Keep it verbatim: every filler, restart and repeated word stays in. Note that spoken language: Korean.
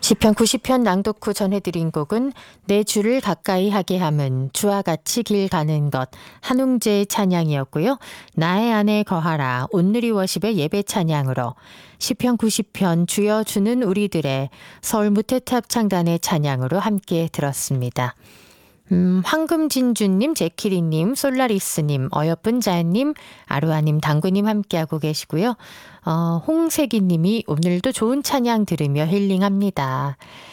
시편 구십 편 낭독 후 전해드린 곡은 내 주를 가까이 하게 함은 주와 같이 길 가는 것 한웅재의 찬양이었고요. 나의 안에 거하라 온누리 워십의 예배 찬양으로 시편 구십 편 주여 주는 우리들의 서울 무태탑 창단의 찬양으로 함께 들었습니다. 음, 황금진주님, 제키리님, 솔라리스님, 어여쁜 자연님, 아루아님, 당구님 함께하고 계시고요. 어, 홍세기님이 오늘도 좋은 찬양 들으며 힐링합니다.